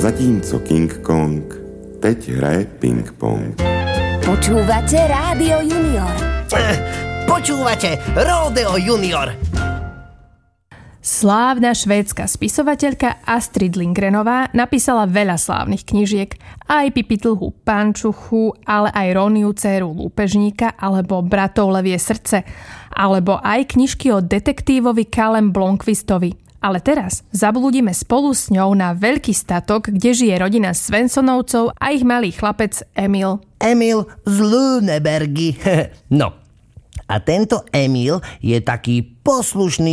zatímco King Kong teď hraje ping-pong. Počúvate Rádio Junior. Počúvate Rodeo Junior. Slávna švédska spisovateľka Astrid Lindgrenová napísala veľa slávnych knižiek. Aj Pipitlhu Pančuchu, ale aj Roniu dcéru lúpežníka alebo Bratov levie srdce. Alebo aj knižky o detektívovi Callem Blomqvistovi. Ale teraz zablúdime spolu s ňou na veľký statok, kde žije rodina Svensonovcov a ich malý chlapec Emil. Emil z Lünebergy. No, a tento Emil je taký poslušný